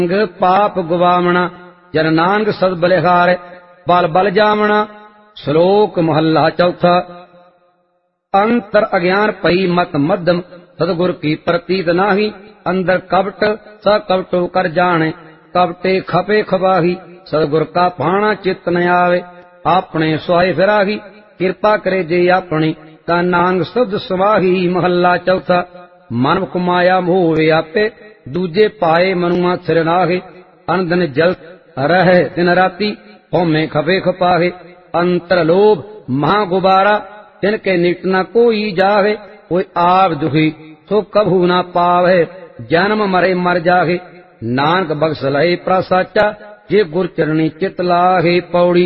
पाप गुवावना जन नानक सद बलिहार बल बल जावना। श्लोक महला चौथा। अंतर अज्ञान पई मत मध्यम सतगुर की प्रतीत नाही। अंदर कपट स कपटो कर जाने कपटे खपे खबाही। सतगुर का पाना चित न आवे अपने सुआए फिराही। कृपा करे जे अपनी ता नानक शब्द समाही। महला चौथा। मन कुमाया मोह व्यापे दूजे पाए मनुआ सिर नाहे। अनदन जल रहे दिन राती होमे खपे खपाहे। अंतर लोभ महा गुबारा तिनके निकट न कोई जाहे। कोई आप दुखी सो कभू न पावे जन्म मरे मर जाहे। नानक बख्श लहे प्रसाचा जे गुर चरणी चित लाहे। पौड़ी।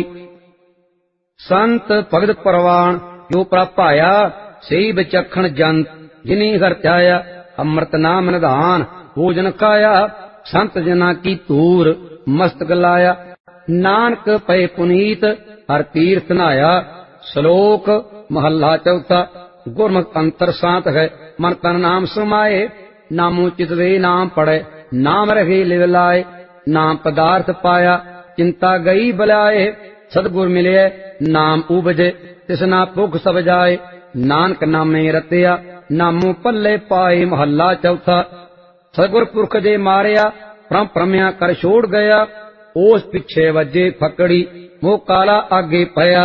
संत भगत परवान जो प्रापाया सेई विचक्षण जंत जिनी हर त्याया। अमृत नाम निधान भोजन खाया संत जना की तूर मस्तक लाया। नानक पै पुनीत हर तीर्थ नाया। श्लोक महला चौथा। गुरमुख अंतर शांत है मन तन नाम समाये। नामो चितवे नाम पढ़े नाम रहे लिव लाए। नाम पदार्थ पाया चिंता गई बलाए। सतगुर मिले नाम उपजे तिसना भुख सब जाए। नानक नामे रतिया नामो पल्ले पाए। महला चौथा। सतगुर पुरख जे मारिया परम प्रमया कर छोड़ गया। ओस पिछे वजे फकड़ी मोह काला आगे पया।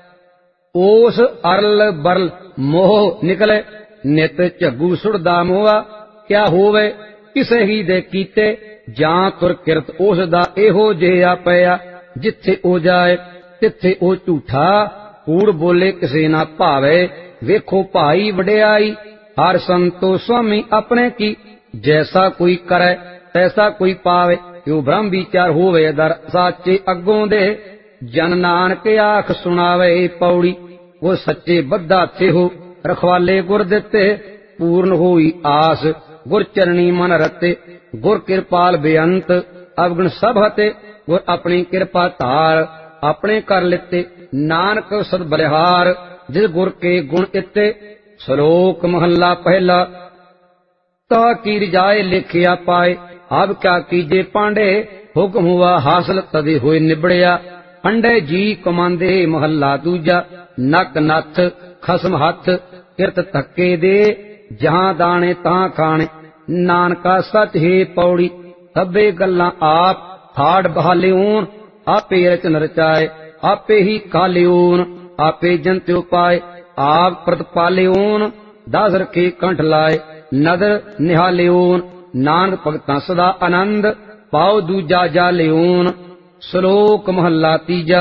ओस अरल बरल मोह निकले नित झग्गू सुड़दा मोआ। क्या होवे किसे ही दे कीते जां तुर किरत ओस दा एहो जिहा पया। जिथे ओ जाए तिथे ओ झूठा कूड़ बोले किसे ना भावे। वेखो भाई वडियाई हर संतो स्वामी अपने की। जैसा कोई करे तैसा कोई पावे यो ब्रह्म विचार होवे दर साचे अगों दे। जन नानक आख सुनावे। पौड़ी। वो सच्चे बद्धा थे हो रखवाले गुर दिते। पूर्ण होई आस गुर चरणी मन रते। गुर कृपाल बेअंत अवगुण सब हते। गुर अपनी कृपा धार अपने कर लिते। नानक सद बलिहार जिस गुर के गुण इते। श्लोक महला पहला। ता की रिजाए लिखिया पाए अब क्या कीजे पांडे। हुक्म हुआ हासिल तदे होए निबड़िया। पंडे जी कमांदे। महला दूजा। नक नथ खसम हथ किरत धक्के दे जहां दाने तां खाने। नानका सच है पौड़ी। सभे गल्लां आप फाड़ बहालिऊन। आपे रचन रचाए आपे ही कालिऊन। आपे जंत्यो पाए आप प्रतिपालिऊन। दास रखे कंठ लाए नदर निहालिऊन। नानक भगतां सदा आनंद पाओ दूजा जालिऊन। श्लोक महला तीजा।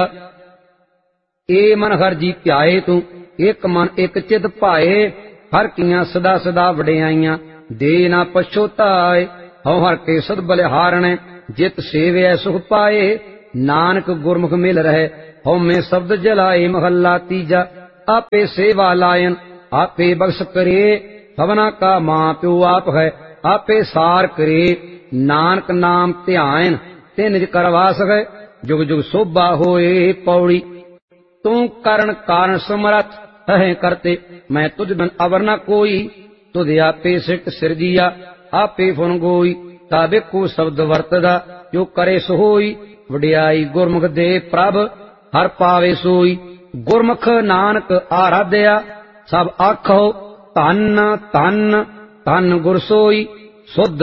ए मन हर जी ध्याए तू एक मन एक चित पाए। हर कियां सदा सदा वडियाइयां दे ना पछोताए। हौ हर के सद बलिहारणे जित सेवै सुख पाए। नानक गुरमुख मिल रहे हौ में शब्द जलाए। महला तीजा। आपे सेवा लायन आपे बख्श करे। सवना का मां प्यो आप है आपे सार करे। नानक नाम ध्यान ते निज करवास है जुग जुग शोभा होए। पौड़ी। तू करण कारण समरथ है करते मैं तुझ बिन अवर न कोई। तुझ आपे सिट सिरजिया आपे फुन गोई। ताबिको शब्द वरतदा जो करे सोई। वडियाई गुरमुख दे प्रभ हर पावे सोई। गुरमुख नानक आराध्या सब आखो धन धन धन गुर सोई। सुध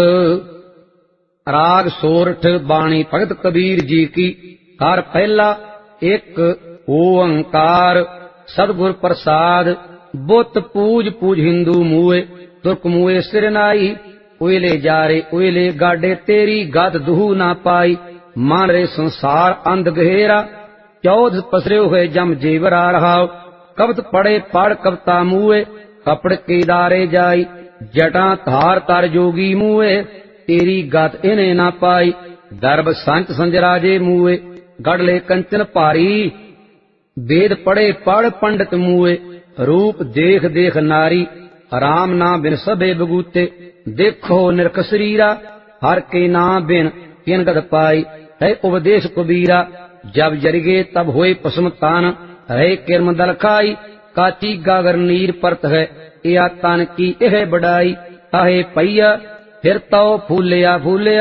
राग सोरठ बाणी भगत कबीर जी की। कार पहला एक ओंकार सतगुर प्रसाद। बुत पूज पूज हिंदू मुए तुर्क मुए सिर नाई। उले जारे उले गाडे तेरी गत दुहू ना पाई। मान रे संसार अंध गहेरा चौध पसरे हुए जम जेवरा रहाओ। कबत पड़े पढ़ कबता मुए कपड़ के दारे जाई। जटा धार तर जोगी मुए तेरी गत इन्हें ना पाई। दरब संच संजराजे मुए गढ़ले कंचन भारी। वेद पढ़े पढ़ पंडित मुए रूप देख देख नारी। राम ना बिन सबे बगूते देखो निरख शरीरा। हर के ना बिन किन गत पाई है उपदेश कबीरा। जब जरिगे तब होए पसम तान रहे किरम दल खाई। काची गागर नीर परत है या तन की यह बड़ाई। ताहे पैया फिर तो फूलिया फूलिया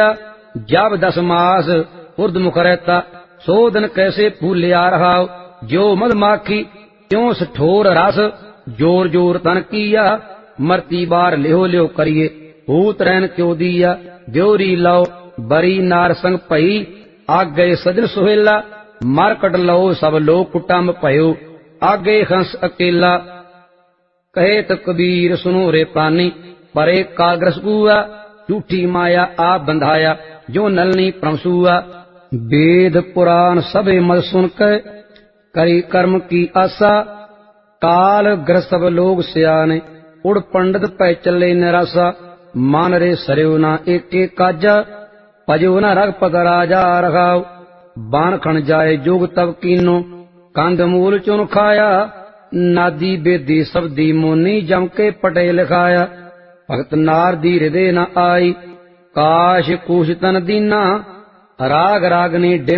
जब 10 मास उर्दमुख रहता, सो दिन कैसे फूलिया रहा। जो मधमाखी त्यों सठोर रस, जोर जोर तन किया। मरती बार लिहो लिहो करिए, भूत रैन क्यों दिया। ब्योरी लाओ बरी नार संग भई, आग गए सजन सुहेला। मर कट लो सब लोग कुटुंब भयो, आगे हंस अकेला। कहे तो कबीर सुनो रे प्राणी, परे कालग्रस गुआ। झूठी माया आप बंधाया, जो नलनी प्रमसुआ। वेद पुराण सबे मत सुन के, करी कर्म की आशा। काल ग्रस्त सब लोग सियाने, उड़ पंडित पै चले निराशा। मान रे सरयो ना एके काजा, भजो न रघुपत राजा रघाव। बाण खण जाए जोग तब कीनो, कंद मूल चुन खाया। नादी बेदी सबदी मोनी, जम के पटे लिखाया। भगत नार दी हृदय न आई, काश कुश तन दीना। राग रागनी